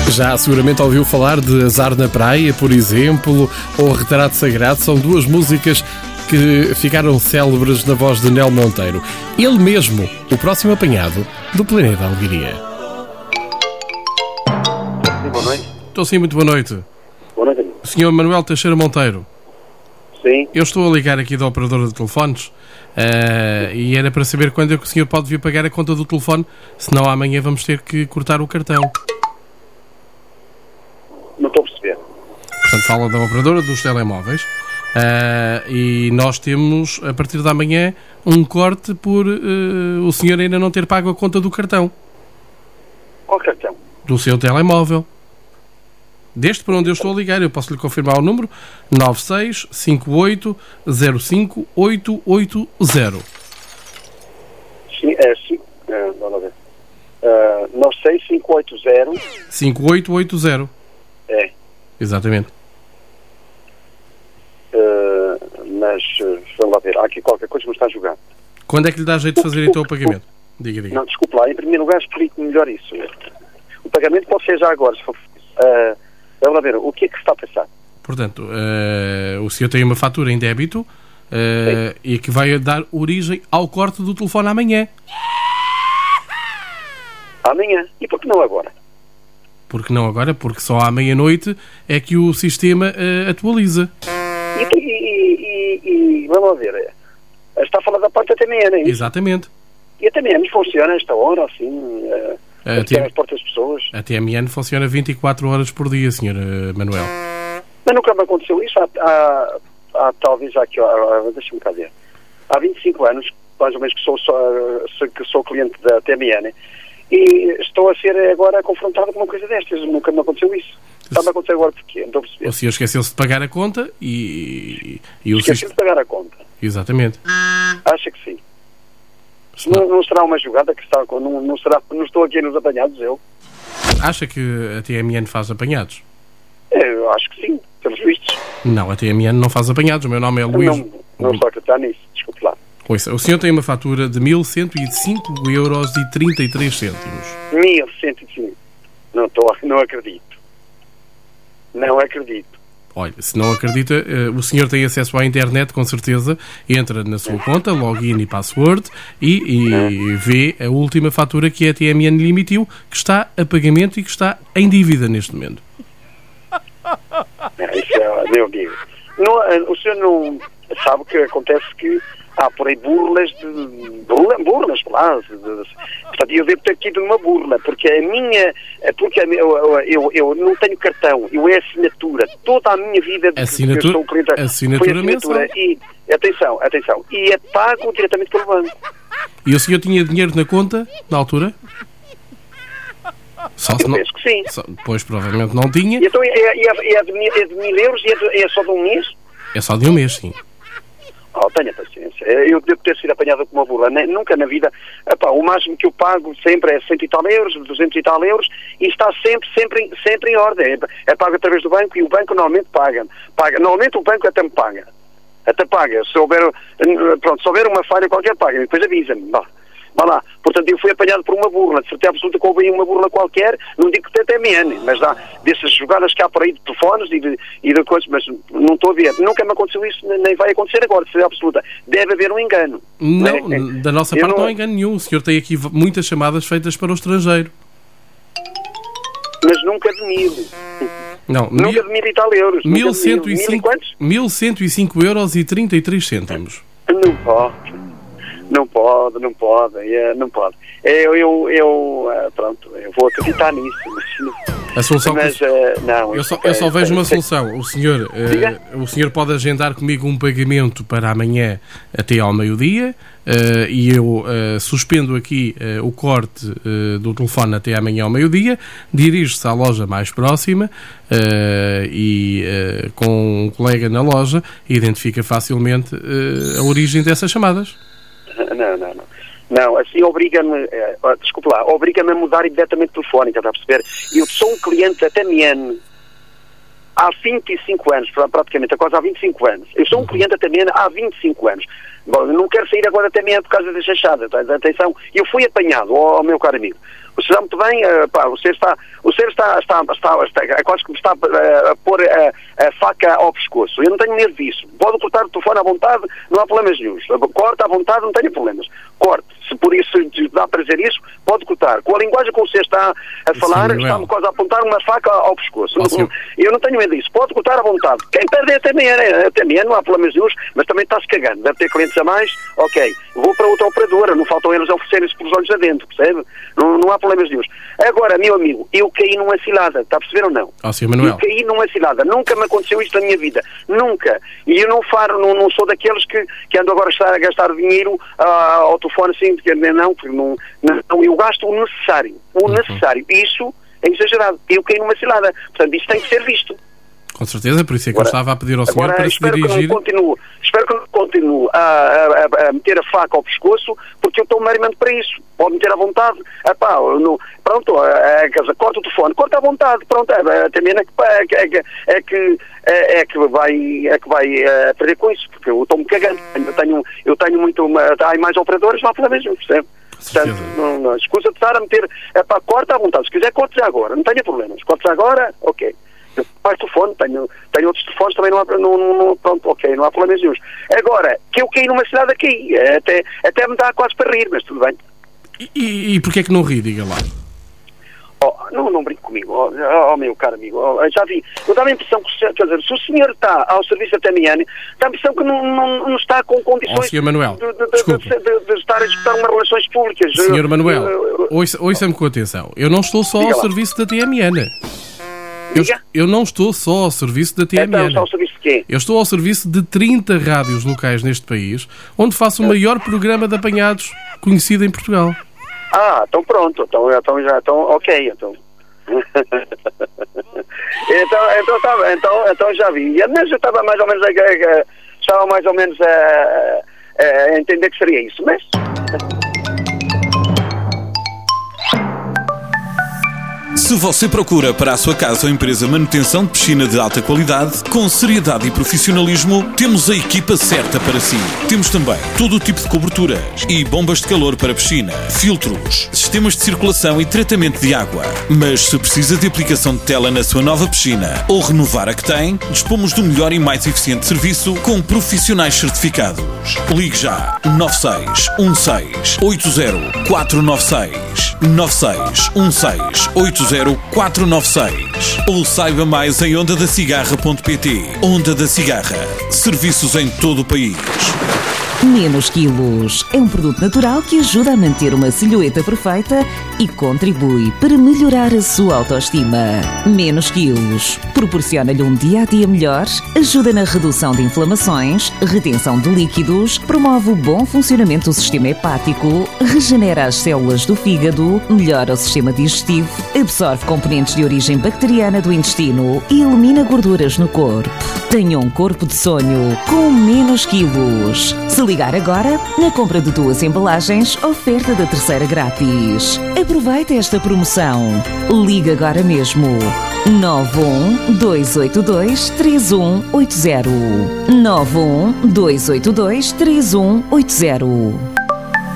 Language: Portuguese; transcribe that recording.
Já seguramente ouviu falar de Azar na Praia, por exemplo, ou Retrato Sagrado. São duas músicas que ficaram célebres na voz de Nel Monteiro. Ele mesmo, o próximo apanhado do Planeta Alegria. Sim, boa noite. Estou sim, muito boa noite. Boa noite, amigo. Sr. Manuel Teixeira Monteiro. Sim. Eu estou a ligar aqui da operadora de telefones e era para saber quando é que o senhor pode vir pagar a conta do telefone, senão amanhã vamos ter que cortar o cartão. Não estou a perceber. Portanto, fala da operadora dos telemóveis e nós temos, a partir de amanhã, um corte por o senhor ainda não ter pago a conta do cartão. Qual cartão? Do seu telemóvel. Deste para onde eu estou a ligar, eu posso lhe confirmar o número: 9658058880. Sim, vamos ver. 96580. 5880. É. Exatamente. Mas, vamos lá ver, há aqui qualquer coisa que me está a jogar. Quando é que lhe dá jeito de fazer então o pagamento? Diga. Não, desculpe lá, em primeiro lugar explique-me melhor isso. O pagamento pode ser já agora, se for preciso. Vamos lá ver, o que é que se está a pensar? Portanto, o senhor tem uma fatura em débito e que vai dar origem ao corte do telefone amanhã. Amanhã? E por que não agora? Porque não agora? Porque só à meia-noite é que o sistema atualiza. E vamos lá ver, está a falar da parte da TMN, é isso? Exatamente. E a TMN funciona a esta hora, assim, as portas das pessoas? A TMN funciona 24 horas por dia, Sr. Manuel. Mas nunca me aconteceu isso há talvez aqui, deixa-me cá ver, há 25 anos, mais ou menos, que sou cliente da TMN, e estou a ser agora confrontado com uma coisa destas. Nunca me aconteceu isso. Está-me a acontecer agora porquê? Não estou a perceber. O senhor esqueceu-se de pagar a conta e o Esqueci de pagar a conta. Exatamente. Acha que sim? Não será uma jogada que está... Não estou aqui nos apanhados, eu? Acha que a TMN faz apanhados? Eu acho que sim, pelos vistos. Não, a TMN não faz apanhados. O meu nome é Luís. Não estou a acreditar nisso, desculpe lá. Ouça, o senhor tem uma fatura de 1.105,33€. 1.105. Não acredito. Não acredito. Olha, se não acredita, o senhor tem acesso à internet, com certeza. Entra na sua conta, login e password, e vê a última fatura que a TMN lhe emitiu, que está a pagamento e que está em dívida neste momento. Isso é meu amigo. O senhor não sabe que acontece que há por aí burlas, lá. Portanto, eu devo ter tido uma burla, porque eu não tenho cartão, eu é assinatura. Toda a minha vida de que eu sou cliente, assinatura mensal. E, atenção, e é pago diretamente pelo banco. E o senhor tinha dinheiro na conta, na altura? Eu penso que sim. Pois, provavelmente não tinha. E então é de 1.000 euros e é só de um mês? É só de um mês, sim. Tenha paciência. Eu devo ter sido apanhado com uma burla. Nunca na vida. O máximo que eu pago sempre é 100 e tal euros, 200 e tal euros, e está sempre em ordem. É pago através do banco, e o banco normalmente paga. Normalmente o banco até me paga. Se houver uma falha qualquer, paga. E depois avisa-me. Vá lá. Portanto, eu fui apanhado por uma burla. De certeza absoluta que houve uma burla qualquer. Não digo que até TMN, mas dá dessas jogadas que há por aí de telefones e de coisas, mas não estou a ver. Nunca me aconteceu isso, nem vai acontecer agora, de certeza absoluta. Deve haver um engano. Não, da nossa parte não há engano nenhum. O senhor tem aqui muitas chamadas feitas para o estrangeiro. Mas nunca de 1.000. Não, nunca de 1.000 e tal euros. 1.105,33€. Não pode. Eu vou acreditar nisso. A solução não, eu só vejo uma solução. O senhor pode agendar comigo um pagamento para amanhã até ao meio-dia e eu suspendo aqui o corte do telefone até amanhã ao meio-dia, dirige-se à loja mais próxima e com um colega na loja identifica facilmente a origem dessas chamadas. Não, assim obriga-me, obriga-me a mudar imediatamente de telefone, está a perceber? Eu sou um cliente da TMN há 25 anos, praticamente, quase há 25 anos. Eu sou um cliente da TMN há 25 anos. Bom, não quero sair agora da TMN por causa da chachada, tá? Atenção, eu fui apanhado, meu caro amigo, se dá muito bem, o senhor está quase que me está a pôr a faca ao pescoço. Eu não tenho medo disso. Pode cortar o telefone à vontade, não há problemas nenhum. Corta à vontade, não tenho problemas. Corte. Se por isso dá para dizer isso, pode cortar. Com a linguagem que você está a falar, está-me quase a apontar uma faca ao pescoço. Eu não tenho medo disso. Pode cortar à vontade. Quem perde é a TMN, não há problemas nenhum, mas também está-se cagando. Deve ter clientes a mais, ok. Vou para outra operadora, não faltam eles a oferecerem-se pelos olhos adentro, percebe? Não há problemas nenhum. Agora, meu amigo, eu caí numa cilada, está a perceber ou não? Sr. Manuel. Eu caí numa cilada. Nunca me aconteceu isto na minha vida. Nunca. E eu não sou daqueles que ando agora a gastar dinheiro ao telefone assim, porque não, eu gasto o necessário. O necessário. Isso é exagerado. Eu caí numa cilada. Portanto, isso tem que ser visto. Com certeza, por isso é que eu estava a pedir ao senhor para se dirigir... Espero que não continue a meter a faca ao pescoço, porque eu estou meramente para isso. Pode meter à vontade. Pronto, corta o telefone, corta à vontade. Pronto, também é que vai perder com isso, porque eu estou-me cagando. Eu tenho muito... Há mais operadores, não há problemas, percebe? Portanto, não escusa de estar a meter... corta à vontade. Se quiser, corte já agora. Não tenha problemas. Corte já agora, ok. Mais telefone, tenho outros telefones, também não há, pronto, ok, não há problemas nenhum. Agora, que eu caí numa cidade aqui, até me dá quase para rir, mas tudo bem. E porquê é que não ri, diga lá? Não brinque comigo, meu caro amigo, já vi, eu dá a impressão que, quer dizer, se o senhor está ao serviço da TMN, dá a impressão que não está com condições Sr. Manuel, de estar a disputar umas relações públicas. Sr. Manuel, ouça-me com atenção, eu não estou só ao serviço da TMN. Eu não estou só ao serviço da TMN. Então, está ao serviço de quê? Eu estou ao serviço de 30 rádios locais neste país, onde faço o maior programa de apanhados conhecido em Portugal. Então pronto. Ok. Então já vi. Mas eu estava mais ou menos a entender que seria isso, mas... Se você procura para a sua casa ou empresa manutenção de piscina de alta qualidade, com seriedade e profissionalismo, temos a equipa certa para si. Temos também todo o tipo de coberturas e bombas de calor para piscina, filtros, sistemas de circulação e tratamento de água. Mas se precisa de aplicação de tela na sua nova piscina ou renovar a que tem, dispomos do melhor e mais eficiente serviço com profissionais certificados. Ligue já 9616 80 496 9616 80 496 ou saiba mais em ondadacigarra.pt. Onda da Cigarra. Serviços em todo o país. Menos Quilos é um produto natural que ajuda a manter uma silhueta perfeita e contribui para melhorar a sua autoestima. Menos Quilos proporciona-lhe um dia-a-dia melhor, ajuda na redução de inflamações, retenção de líquidos, promove o bom funcionamento do sistema hepático, regenera as células do fígado, melhora o sistema digestivo, absorve componentes de origem bacteriana do intestino e elimina gorduras no corpo. Tenha um corpo de sonho com Menos Quilos. Se ligar agora, na compra de 2 embalagens, oferta da 3ª grátis. Aproveite esta promoção. Ligue agora mesmo. 91 282 3180. 91 282 3180.